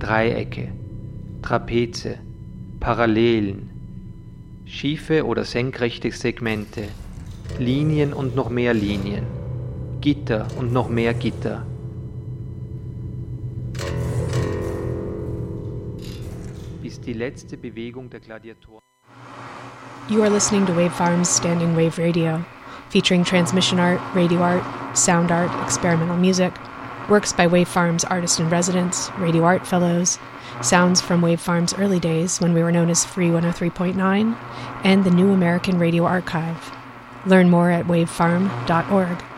Dreiecke, Trapeze, Parallelen, schiefe oder senkrechte Segmente, Linien und noch mehr Linien, Gitter und noch mehr Gitter. Bis die letzte Bewegung der Gladiatoren. You are listening to Wave Farm's Standing Wave Radio, featuring transmission art, radio art, sound art, experimental music, works by Wave Farm's artist-in-residence, radio art fellows, sounds from Wave Farm's early days when we were known as Free 103.9, and the New American Radio Archive. Learn more at wavefarm.org.